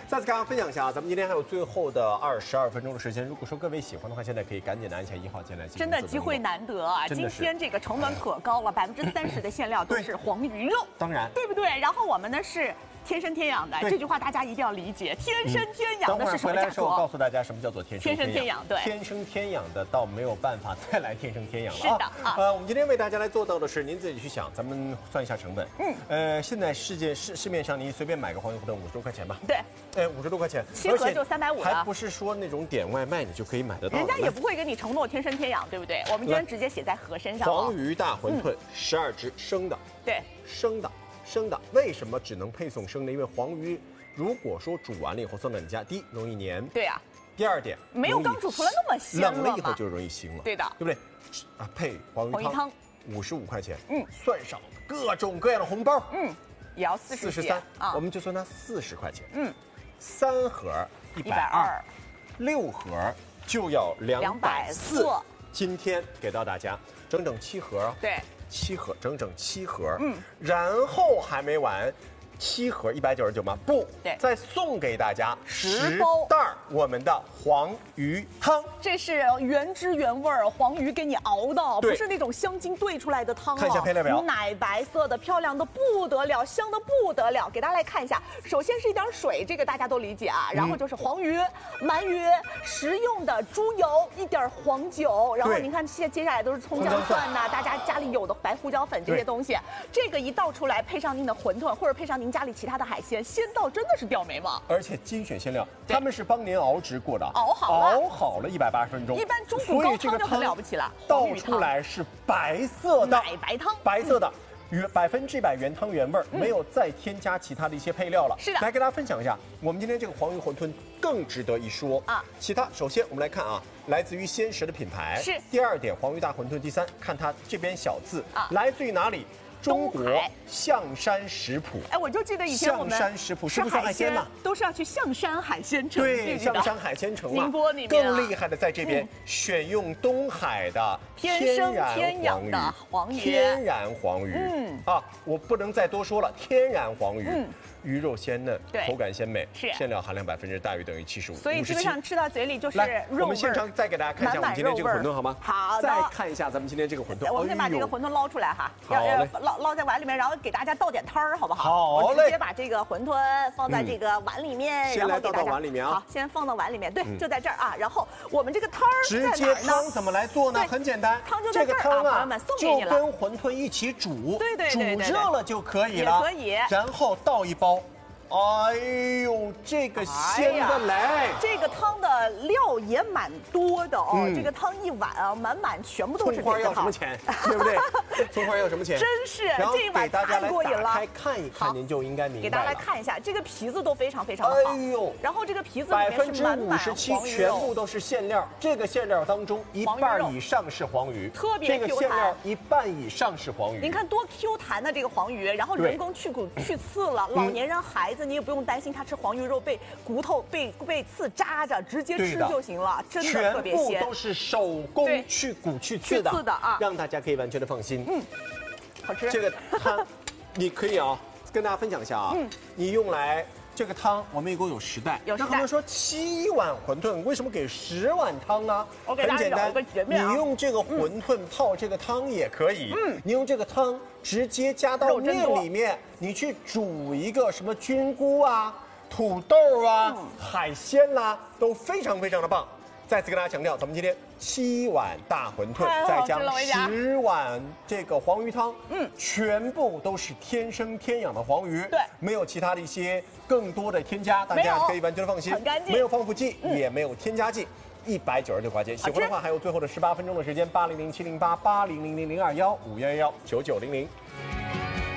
再次跟大家分享一下啊，咱们今天还有最后的22分钟的时间。如果说各位喜欢的话，现在可以赶紧的按下1号键来进行。 真的机会难得啊！今天这个成本可高了，30%的馅料都是黄鱼肉， 当然， 对不对？然后我们呢是天生天养的，这句话大家一定要理解。天生天养的是什么价格？ 我告诉大家什么叫做天生天养。 对， 天生天养的倒没有办法再来天生天养了。 是的啊。 我们今天为大家来做到的是，您自己去想，咱们算一下成本。现在市面上您随便买个黄鱼馄饨50多块钱吧。 对。 50多块钱 ，7盒就350了， 还不是说那种点外卖你就可以买得到。 人家也不会给你承诺天生天养，对不对？我们今天直接写在盒身上。 黄鱼大馄饨12只生的。 对， 生的。为什么只能配送生的？因为黄鱼如果说煮完了以后送到你家，第一容易粘。 对啊。 第二点， 没有刚煮出来那么鲜了， 冷了以后就容易腥了。 对的， 对不对？啊，配黄鱼汤55块钱。算上各种各样的红包， 也要43 啊，我们就算它40块钱。3盒120，6盒就要240。今天给到大家整整7盒， 对 ，7盒，整整7盒。然后还没完。7盒199吗？不， 对， 再送给大家 10 袋我们的黄鱼汤。 这是原汁原味黄鱼给你熬的，不是那种香精兑出来的汤。 看一下配料表， 奶白色的，漂亮的不得了，香的不得了。给大家来看一下，首先是一点水，这个大家都理解啊。然后就是黄鱼、鳗鱼，食用的猪油，一点黄酒。然后您看，接下来都是葱姜蒜呐，大家家里有的白胡椒粉这些东西。这个一倒出来，配上您的馄饨，或者配上您家里其他的海鲜，鲜到真的是掉眉毛。 而且精选馅料，他们是帮您熬制过的， 熬好了180分钟。 一般中骨高汤就很了不起了， 倒出来是白色的奶白汤， 白色的。100%原汤原味，没有再添加其他的一些配料了。 是的， 来跟大家分享一下，我们今天这个黄鱼馄饨更值得一说啊。其他，首先我们来看啊，来自于鲜食的品牌是。 第2点，黄鱼大馄饨。第3，看它这边小字来自于哪里？中国象山食谱。 我就记得以前我们象山食谱是不是海鲜嘛？ 都是要去象山海鲜城。 对，象山海鲜城嘛。 宁波里面更厉害的在这边，选用东海的天生天养的黄鱼， 天然黄鱼。我不能再多说了，天然黄鱼。鱼肉鲜嫩，口感鲜美，馅料含量大于等于75%， 所以基本上吃到嘴里就是肉味。 我们现场再给大家看一下我们今天这个馄饨好吗？ 好， 再看一下咱们今天这个馄饨。 我们先把这个馄饨捞出来哈，捞在碗里面，然后给大家倒点汤儿，好不好？ 好嘞。 我直接把这个馄饨放在这个碗里面， 先来倒到碗里面啊。 好，先放到碗里面，对，就在这儿啊。然后我们这个汤儿直接汤怎么来做呢？很简单， 汤就在这儿啊，朋友们，送给你了。 就跟馄饨一起煮， 对， 煮热了就可以了， 也可以。 然后倒一包。哎呦，这个鲜的嘞！ 这个汤的料也蛮多的哦，这个汤一碗啊，满全部都是。 葱花要什么钱，对不对？葱花要什么钱？ 真是，这一碗太过瘾了。 打开看一看，您就应该明白了。 给大家来看一下，这个皮子都非常的好。哎呦，然后这个皮子里面是满 57%全部都是馅料，这个馅料当中1半以上是黄鱼， 特别 Q 弹。 这个馅料1半以上是黄鱼。 您看多 Q 弹的这个黄鱼，然后人工去骨去刺了，老年人孩子你也不用担心他吃黄鱼肉被骨头被刺扎着，直接吃就行了，真的特别鲜。 全部都是手工去骨去刺的啊， 让大家可以完全的放心。 好吃。 这个汤，你可以跟大家分享一下啊，你用来这个汤，我们一共有10袋。那他们说7碗馄饨，为什么给10碗汤呢？ 很简单， 你用这个馄饨泡这个汤也可以。你用这个汤直接加到面里面，你去煮一个什么菌菇啊、土豆啊、海鲜啦，都非常非常的棒。再次跟大家强调，咱们今天7碗大馄饨，再加10碗这个黄鱼汤，全部都是天生天养的黄鱼， 对， 没有其他的一些更多的添加，大家可以完全的放心， 很干净， 没有防腐剂，也没有添加剂。199块钱，喜欢的话还有最后的18分钟的时间，80070880000215119900。